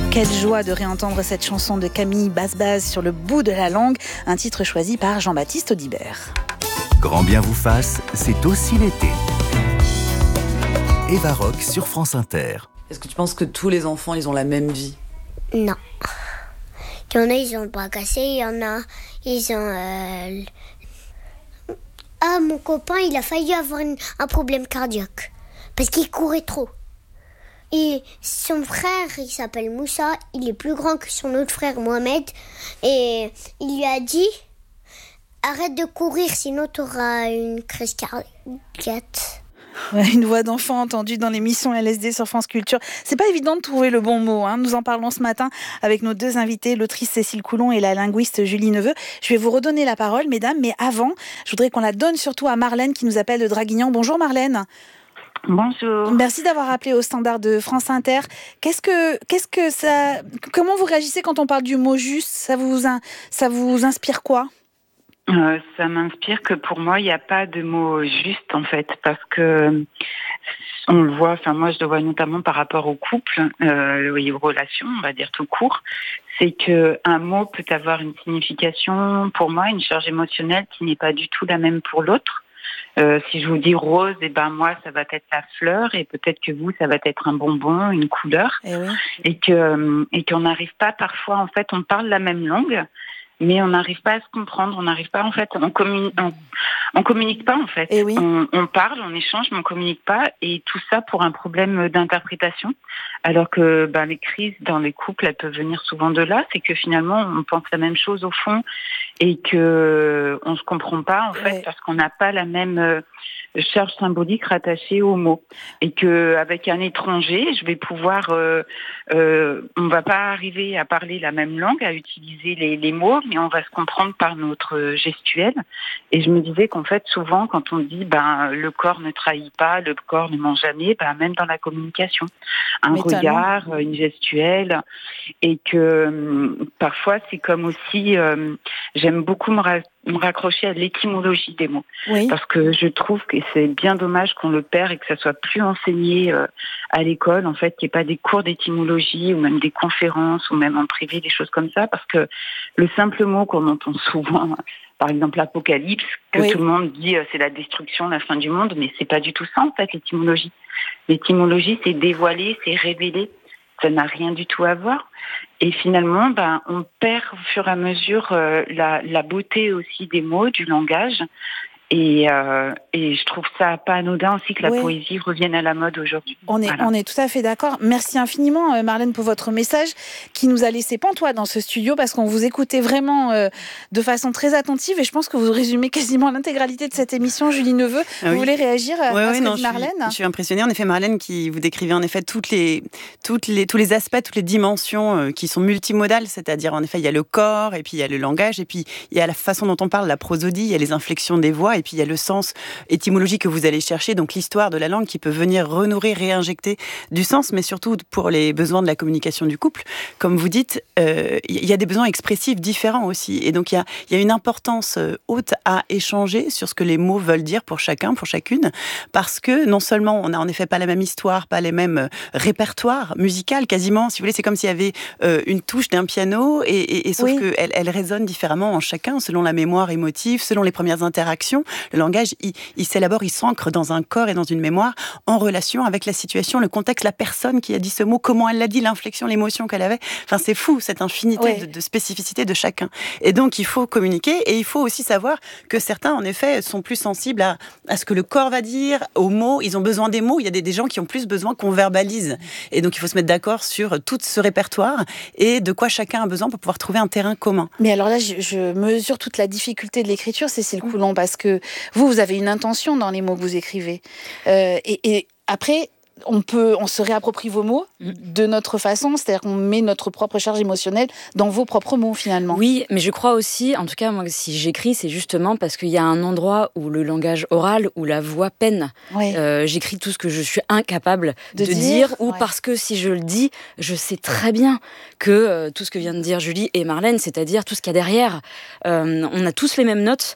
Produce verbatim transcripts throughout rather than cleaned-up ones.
Quelle joie de réentendre cette chanson de Camille Basse-Basse sur le bout de la langue, un titre choisi par Jean-Baptiste Audibert. Grand bien vous fasse, c'est aussi l'été. Eva Rock sur France Inter. Est-ce que tu penses que tous les enfants, ils ont la même vie ? Non. Il y en a, ils ont le bras cassé, il y en a, ils ont... Euh... Ah, mon copain, il a failli avoir une, un problème cardiaque. Parce qu'il courait trop. Et son frère, il s'appelle Moussa, il est plus grand que son autre frère Mohamed. Et il lui a dit, arrête de courir, sinon tu auras une crise cardiaque. Ouais, une voix d'enfant entendue dans l'émission L S D sur France Culture. C'est pas évident de trouver le bon mot, hein. Nous en parlons ce matin avec nos deux invités, l'autrice Cécile Coulon et la linguiste Julie Neveu. Je vais vous redonner la parole, mesdames, mais avant, je voudrais qu'on la donne surtout à Marlène qui nous appelle de Draguignan. Bonjour Marlène. Bonjour. Merci d'avoir appelé au standard de France Inter. Qu'est-ce que, qu'est-ce que ça, comment vous réagissez quand on parle du mot juste ? Ça vous, ça vous inspire quoi ? Euh, ça m'inspire que pour moi, il n'y a pas de mot juste en fait, parce que on le voit. Enfin, moi, je le vois notamment par rapport au couple, euh, et aux relations, on va dire tout court. C'est que un mot peut avoir une signification pour moi, une charge émotionnelle qui n'est pas du tout la même pour l'autre. Euh, si je vous dis rose, et eh ben moi ça va être la fleur et peut-être que vous ça va être un bonbon, une couleur, et, oui. et que et qu'on n'arrive pas parfois en fait on parle la même langue. Mais on n'arrive pas à se comprendre, on n'arrive pas en fait, on communique, on, on communique pas en fait. Et oui. on, on parle, on échange, mais on communique pas, et tout ça pour un problème d'interprétation. Alors que ben, les crises dans les couples, elles peuvent venir souvent de là, c'est que finalement on pense la même chose au fond et que on se comprend pas en fait ouais. parce qu'on n'a pas la même euh, charge symbolique rattachée aux mots, et que avec un étranger, je vais pouvoir, euh, euh, on va pas arriver à parler la même langue, à utiliser les, les mots, mais on va se comprendre par notre gestuelle. Et je me disais qu'en fait, souvent, quand on dit ben le corps ne trahit pas, le corps ne ment jamais, ben même dans la communication, un Mais regard, tellement. Une gestuelle, et que euh, parfois c'est comme aussi, euh, j'aime beaucoup me, ra- me raccrocher à l'étymologie des mots, oui. parce que je trouve que c'est bien dommage qu'on le perd et que ça soit plus enseigné euh, à l'école, en fait, qu'il n'y ait pas des cours d'étymologie ou même des conférences ou même en privé, des choses comme ça, parce que le simple mot qu'on entend souvent, par exemple l'apocalypse, que oui. tout le monde dit euh, c'est la destruction, la fin du monde, mais c'est pas du tout ça en fait l'étymologie. L'étymologie c'est dévoiler, c'est révéler, ça n'a rien du tout à voir. Et finalement, ben on perd au fur et à mesure euh, la, la beauté aussi des mots, du langage. Et, euh, et je trouve ça pas anodin aussi que la oui. poésie revienne à la mode aujourd'hui. On est, voilà. on est tout à fait d'accord. Merci infiniment Marlène pour votre message qui nous a laissé pantois dans ce studio parce qu'on vous écoutait vraiment euh, de façon très attentive et je pense que vous résumez quasiment l'intégralité de cette émission. Julie Neveu, ah vous oui. voulez réagir à, ouais, à ouais, ce non, que dit Marlène ? je suis, je suis impressionnée. En effet, Marlène qui vous décrivait en effet toutes les, toutes les, tous les aspects, toutes les dimensions euh, qui sont multimodales, c'est-à-dire en effet il y a le corps et puis il y a le langage et puis il y a la façon dont on parle, la prosodie, il y a les inflexions des voix et puis il y a le sens étymologique que vous allez chercher, donc l'histoire de la langue qui peut venir renourrir, réinjecter du sens, mais surtout pour les besoins de la communication du couple. Comme vous dites, euh, il y a des besoins expressifs différents aussi. Et donc, il y a, il y a une importance haute à échanger sur ce que les mots veulent dire pour chacun, pour chacune, parce que non seulement on n'a en effet pas la même histoire, pas les mêmes répertoires musicaux, quasiment, si vous voulez, c'est comme s'il y avait euh, une touche d'un piano, et, et, et sauf oui. qu'elle elle résonne différemment en chacun, selon la mémoire émotive, selon les premières interactions. Le langage, il, il s'élabore, il s'ancre dans un corps et dans une mémoire en relation avec la situation, le contexte, la personne qui a dit ce mot, comment elle l'a dit, l'inflexion, l'émotion qu'elle avait. Enfin, c'est fou, cette infinité ouais. de, de spécificité de chacun. Et donc, il faut communiquer et il faut aussi savoir que certains, en effet, sont plus sensibles à, à ce que le corps va dire, aux mots. Ils ont besoin des mots. Il y a des, des gens qui ont plus besoin qu'on verbalise. Et donc, il faut se mettre d'accord sur tout ce répertoire et de quoi chacun a besoin pour pouvoir trouver un terrain commun. Mais alors là, je, je mesure toute la difficulté de l'écriture, Cécile Coulon, parce que vous, vous avez une intention dans les mots que vous écrivez. Euh, et, et après, on peut, on se réapproprie vos mots de notre façon, c'est-à-dire qu'on met notre propre charge émotionnelle dans vos propres mots finalement. Oui, mais je crois aussi, en tout cas moi, si j'écris, c'est justement parce qu'il y a un endroit où le langage oral, où la voix peine. Ouais. Euh, j'écris tout ce que je suis incapable de, de dire, dire, ou ouais. parce que si je le dis, je sais très bien que euh, tout ce que vient de dire Julie et Marlène, c'est-à-dire tout ce qu'il y a derrière. Euh, on a tous les mêmes notes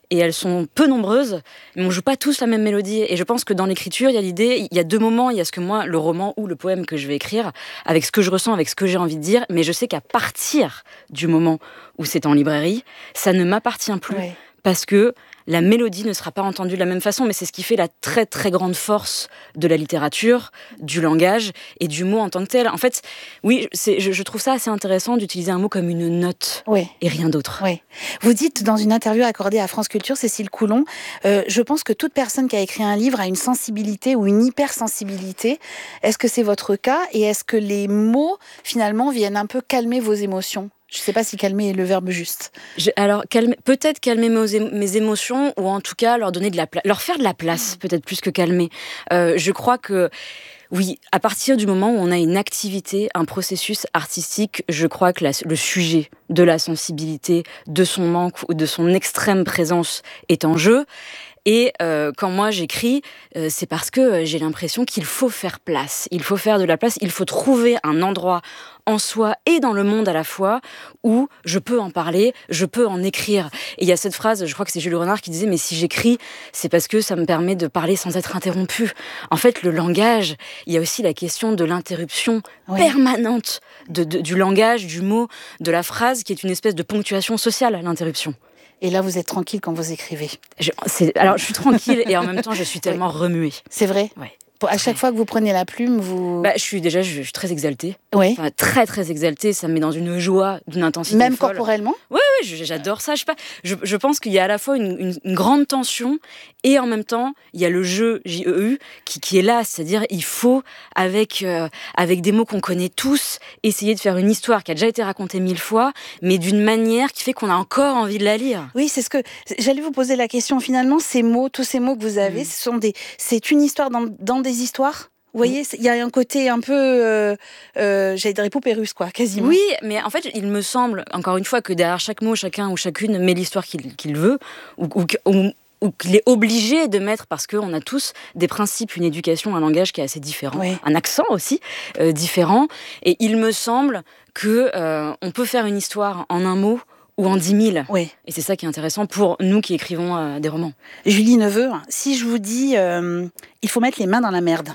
et elles sont peu nombreuses, mais on joue pas tous la même mélodie. Et je pense que dans l'écriture, il y a l'idée, il y a deux moments, il y a ce que moi, le roman ou le poème que je vais écrire, avec ce que je ressens, avec ce que j'ai envie de dire, mais je sais qu'à partir du moment où c'est en librairie, ça ne m'appartient plus, ouais. parce que la mélodie ne sera pas entendue de la même façon, mais c'est ce qui fait la très très grande force de la littérature, du langage et du mot en tant que tel. En fait, oui, c'est, je, je trouve ça assez intéressant d'utiliser un mot comme une note oui. et rien d'autre. Oui. Vous dites dans une interview accordée à France Culture, Cécile Coulon, euh, je pense que toute personne qui a écrit un livre a une sensibilité ou une hypersensibilité. Est-ce que c'est votre cas et est-ce que les mots finalement viennent un peu calmer vos émotions ? Je ne sais pas si calmer est le verbe juste. Je, alors, calmer, peut-être calmer mes, mes émotions, ou en tout cas leur donner de la place, leur faire de la place, peut-être plus que calmer. Euh, je crois que, oui, à partir du moment où on a une activité, un processus artistique, je crois que la, le sujet de la sensibilité, de son manque ou de son extrême présence est en jeu. Et euh, quand moi j'écris, euh, c'est parce que j'ai l'impression qu'il faut faire place. Il faut faire de la place, il faut trouver un endroit en soi et dans le monde à la fois où je peux en parler, je peux en écrire. Et il y a cette phrase, je crois que c'est Jules Renard qui disait « Mais si j'écris, c'est parce que ça me permet de parler sans être interrompu. » En fait, le langage, il y a aussi la question de l'interruption oui. permanente de, de, du langage, du mot, de la phrase, qui est une espèce de ponctuation sociale, l'interruption. Et là, vous êtes tranquille quand vous écrivez. Je, c'est, alors, je suis tranquille et en même temps, je suis tellement oui. remuée. C'est vrai ? Oui. À chaque fois que vous prenez la plume, vous... Bah, je suis déjà je, je suis très exaltée. Oui. Enfin, très, très exaltée. Ça me met dans une joie, d'une intensité Même folle. corporellement ? Oui, oui, j'adore ça. Je, sais pas, je, je pense qu'il y a à la fois une, une, une grande tension et en même temps, il y a le jeu J E U qui, qui est là. C'est-à-dire, il faut, avec, euh, avec des mots qu'on connaît tous, essayer de faire une histoire qui a déjà été racontée mille fois, mais d'une manière qui fait qu'on a encore envie de la lire. Oui, c'est ce que... J'allais vous poser la question. Finalement, ces mots, tous ces mots que vous avez, mmh. ce sont des... c'est une histoire dans, dans des histoires ? Vous voyez, il y a un côté un peu, euh, euh, j'allais dire épopée russe, quoi, quasiment. Oui, mais en fait, il me semble, encore une fois, que derrière chaque mot, chacun ou chacune met l'histoire qu'il, qu'il veut, ou, ou, ou, ou qu'il est obligé de mettre, parce qu'on a tous des principes, une éducation, un langage qui est assez différent, oui. un accent aussi euh, différent. Et il me semble que euh, on peut faire une histoire en un mot, ou en dix mille. Oui. Et c'est ça qui est intéressant pour nous qui écrivons euh, des romans. Julie Neveu, si je vous dis euh, il faut mettre les mains dans la merde.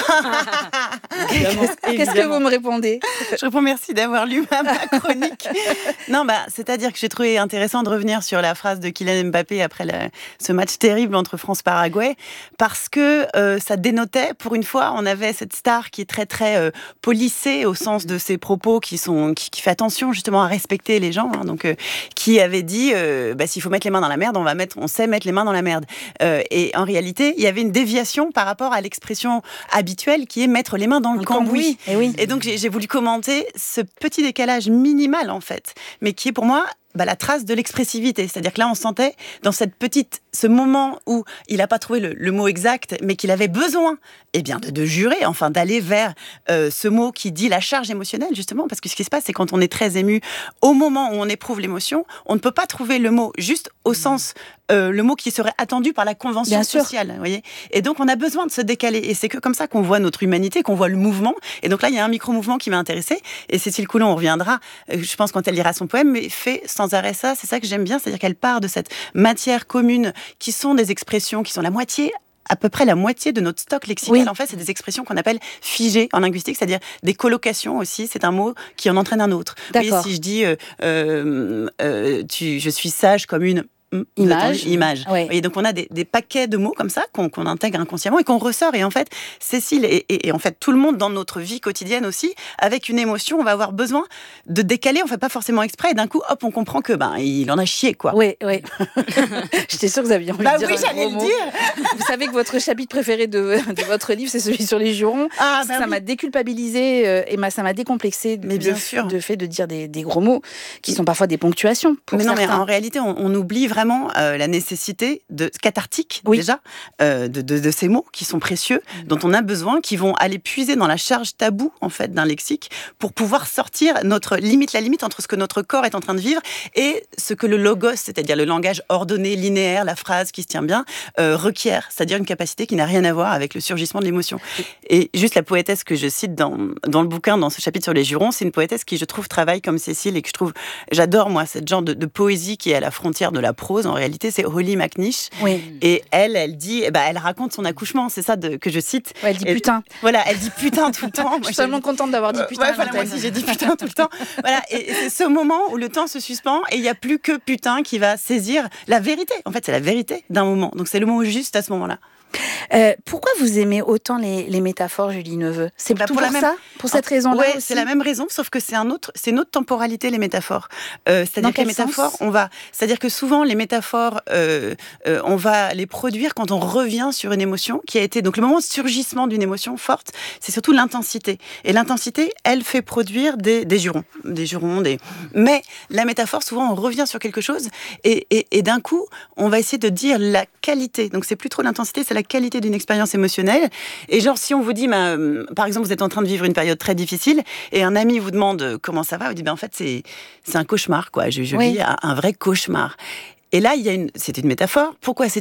Qu'est-ce, qu'est-ce que vous me répondez ? Je réponds merci d'avoir lu ma, ma chronique. Non, bah, c'est-à-dire que j'ai trouvé intéressant de revenir sur la phrase de Kylian Mbappé après la, ce match terrible entre France-Paraguay, parce que euh, ça dénotait, pour une fois, on avait cette star qui est très très euh, policée au sens de ses propos, qui, sont, qui, qui fait attention justement à respecter les gens, hein, donc... Euh, qui avait dit euh, bah, s'il faut mettre les mains dans la merde, on va mettre, on sait mettre les mains dans la merde. Euh, et en réalité, il y avait une déviation par rapport à l'expression habituelle qui est mettre les mains dans le, le cambouis. Et, oui. et donc j'ai, j'ai voulu commenter ce petit décalage minimal en fait, mais qui est pour moi bah, la trace de l'expressivité. C'est-à-dire que là, on sentait dans cette petite, ce moment où il n'a pas trouvé le, le mot exact, mais qu'il avait besoin, eh bien, de, de jurer, enfin, d'aller vers euh, ce mot qui dit la charge émotionnelle, justement, parce que ce qui se passe, c'est quand on est très ému, au moment où on éprouve l'émotion, on ne peut pas trouver le mot juste au sens, euh, le mot qui serait attendu par la convention bien sociale, vous voyez. Et donc, on a besoin de se décaler. Et c'est que comme ça qu'on voit notre humanité, qu'on voit le mouvement. Et donc là, il y a un micro-mouvement qui m'a intéressée. Et Cécile Coulon, on reviendra, euh, je pense, quand elle lira son poème, mais fait sans arrêt ça, c'est ça que j'aime bien, c'est-à-dire qu'elle part de cette matière commune qui sont des expressions qui sont la moitié, à peu près la moitié de notre stock lexical. Oui. En fait, c'est des expressions qu'on appelle figées en linguistique, c'est-à-dire des collocations aussi. C'est un mot qui en entraîne un autre. D'accord. Vous voyez, si je dis euh, euh, euh, tu, je suis sage comme une image. image. Ouais. Et donc, on a des, des paquets de mots comme ça qu'on, qu'on intègre inconsciemment et qu'on ressort. Et en fait, Cécile et, et, et en fait tout le monde dans notre vie quotidienne aussi, avec une émotion, on va avoir besoin de décaler. On ne fait pas forcément exprès. Et d'un coup, hop, on comprend que ben il en a chié, quoi. Oui, oui. J'étais sûre que vous aviez envie bah de dire oui, un j'allais gros le mot. dire. Vous savez que votre chapitre préféré de, de votre livre, c'est celui sur les jurons. Ah, bah ça oui. m'a déculpabilisé euh, et m'a, ça m'a décomplexé. Mais bien le, sûr. De fait de dire des, des gros mots qui sont parfois des ponctuations. Pour mais non, certains. mais en réalité, on, on oublie vraiment euh, la nécessité de cathartique oui. déjà euh, de, de, de ces mots qui sont précieux, mmh. dont on a besoin, qui vont aller puiser dans la charge taboue en fait d'un lexique pour pouvoir sortir notre limite, la limite entre ce que notre corps est en train de vivre et ce que le logos, c'est-à-dire le langage ordonné, linéaire, la phrase qui se tient bien, euh, requiert, c'est-à-dire une capacité qui n'a rien à voir avec le surgissement de l'émotion. Et juste la poétesse que je cite dans, dans le bouquin, dans ce chapitre sur les jurons, c'est une poétesse qui, je trouve, travaille comme Cécile et que je trouve, j'adore moi, cette genre de, de poésie qui est à la frontière de la prose Rose, en réalité, c'est Holly McNish. Oui. Et elle, elle dit, eh ben, elle raconte son accouchement, c'est ça de, que je cite. Ouais, elle dit et, putain. Voilà, elle dit putain tout le temps. Moi, je suis tellement contente d'avoir dit putain. Euh, ouais, voilà, moi aussi, j'ai dit putain tout le temps. Voilà, et, et c'est ce moment où le temps se suspend et il n'y a plus que putain qui va saisir la vérité. En fait, c'est la vérité d'un moment. Donc, c'est le mot juste à ce moment-là. Euh, pourquoi vous aimez autant les, les métaphores, Julie Neveu ? C'est bah, toujours pour la ça même... Pour cette raison-là Oui, aussi c'est la même raison, sauf que c'est, un autre, c'est une autre temporalité, les métaphores. Euh, c'est-à-dire que les métaphores, on va... C'est-à-dire que souvent, les métaphores, euh, euh, on va les produire quand on revient sur une émotion qui a été... Donc, le moment de surgissement d'une émotion forte, c'est surtout l'intensité. Et l'intensité, elle fait produire des, des jurons. Des jurons, des... Mais la métaphore, souvent, on revient sur quelque chose et, et, et d'un coup, on va essayer de dire la qualité. Donc, c'est plus trop l'intensité, c'est la qualité d'une expérience émotionnelle. Et genre, si on vous dit, bah, euh, par exemple, vous êtes en train de vivre une période très difficile et un ami vous demande euh, comment ça va, vous dites, bah, en fait, c'est, c'est un cauchemar, quoi. Je, je oui. vis un, un vrai cauchemar. Et là, il y a une, c'est une métaphore. Pourquoi c'est